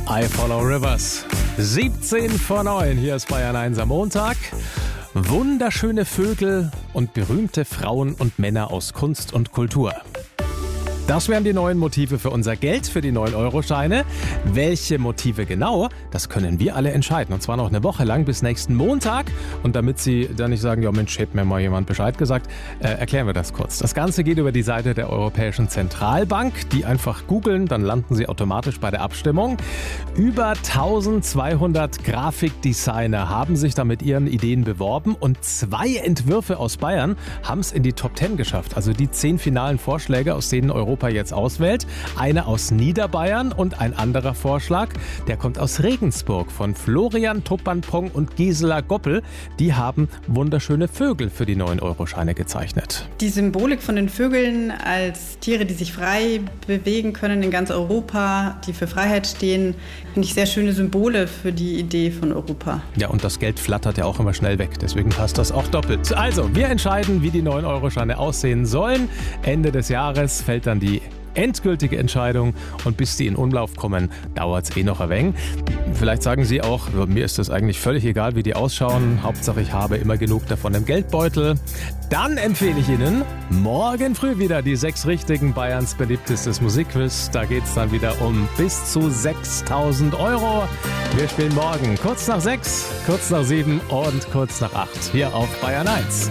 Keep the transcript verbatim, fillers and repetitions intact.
I Follow Rivers. siebzehn vor neun, hier ist Bayern eins am Montag. Wunderschöne Vögel und berühmte Frauen und Männer aus Kunst und Kultur. Das wären die neuen Motive für unser Geld, für die neun Euro Scheine. Welche Motive genau, das können wir alle entscheiden. Und zwar noch eine Woche lang bis nächsten Montag. Und damit Sie dann nicht sagen, ja Mensch, hätte mir mal jemand Bescheid gesagt, äh, erklären wir das kurz. Das Ganze geht über die Seite der Europäischen Zentralbank. Die einfach googeln, dann landen Sie automatisch bei der Abstimmung. Über eintausendzweihundert Grafikdesigner haben sich da mit ihren Ideen beworben. Und zwei Entwürfe aus Bayern haben es in die Top zehn geschafft. Also die zehn finalen Vorschläge, aus denen Europa jetzt auswählt. Einer aus Niederbayern und ein anderer Vorschlag, der kommt aus Regensburg von Florian Tuppan-Pong und Gisela Goppel. Die haben wunderschöne Vögel für die neun Euro Scheine gezeichnet. Die Symbolik von den Vögeln als Tiere, die sich frei bewegen können in ganz Europa, die für Freiheit stehen, finde ich sehr schöne Symbole für die Idee von Europa. Ja, und das Geld flattert ja auch immer schnell weg, deswegen passt das auch doppelt. Also, wir entscheiden, wie die neun Euro Scheine aussehen sollen. Ende des Jahres fällt dann die endgültige Entscheidung und bis die in Umlauf kommen, dauert es eh noch ein wenig. Vielleicht sagen Sie auch, mir ist das eigentlich völlig egal, wie die ausschauen. Hauptsache, ich habe immer genug davon im Geldbeutel. Dann empfehle ich Ihnen morgen früh wieder die sechs richtigen Bayerns beliebtestes Musikquiz. Da geht es dann wieder um bis zu sechstausend Euro. Wir spielen morgen kurz nach sechs, kurz nach sieben und kurz nach acht hier auf Bayern eins.